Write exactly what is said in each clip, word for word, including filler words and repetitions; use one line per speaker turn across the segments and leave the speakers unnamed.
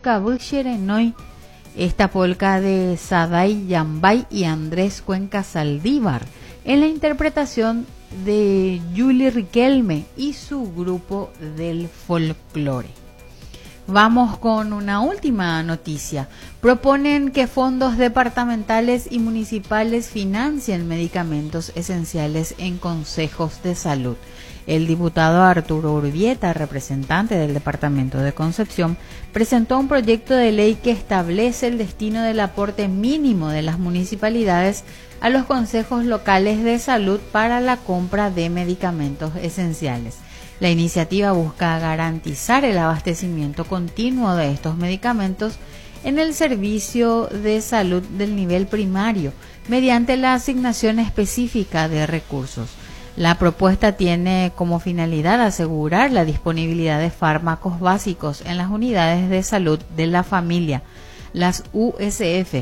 polka Bucherenoi, esta polka de Sadai Yambay y Andrés Cuenca Saldívar, en la interpretación de Julie Riquelme y su grupo del folclore. Vamos con una última noticia. Proponen que fondos departamentales y municipales financien medicamentos esenciales en consejos de salud. El diputado Arturo Urbieta, representante del departamento de Concepción, presentó un proyecto de ley que establece el destino del aporte mínimo de las municipalidades a los consejos locales de salud para la compra de medicamentos esenciales. La iniciativa busca garantizar el abastecimiento continuo de estos medicamentos en el servicio de salud del nivel primario mediante la asignación específica de recursos. La propuesta tiene como finalidad asegurar la disponibilidad de fármacos básicos en las unidades de salud de la familia, las U S F,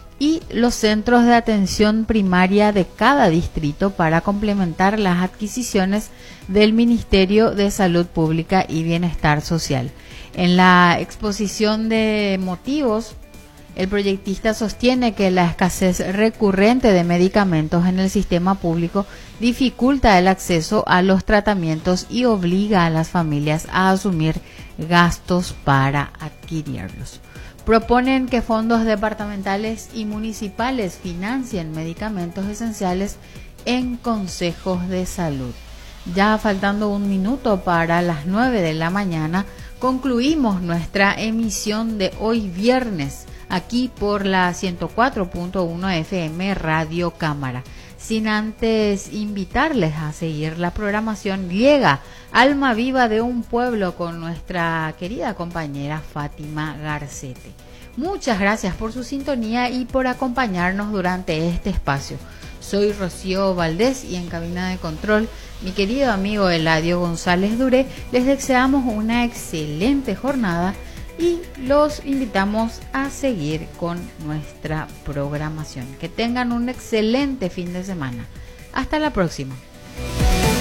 y los centros de atención primaria de cada distrito para complementar las adquisiciones del Ministerio de Salud Pública y Bienestar Social. En la exposición de motivos, el proyectista sostiene que la escasez recurrente de medicamentos en el sistema público dificulta el acceso a los tratamientos y obliga a las familias a asumir gastos para adquirirlos. Proponen que fondos departamentales y municipales financien medicamentos esenciales en consejos de salud. Ya faltando un minuto para las nueve de la mañana, concluimos nuestra emisión de hoy viernes, aquí por la ciento cuatro punto uno F M Radio Cámara. Sin antes invitarles a seguir la programación, llega Alma Viva de un Pueblo con nuestra querida compañera Fátima Garcete. Muchas gracias por su sintonía y por acompañarnos durante este espacio. Soy Rocío Valdés y en cabina de control, mi querido amigo Eladio González Duré. Les deseamos una excelente jornada y los invitamos a seguir con nuestra programación. Que tengan un excelente fin de semana. Hasta la próxima.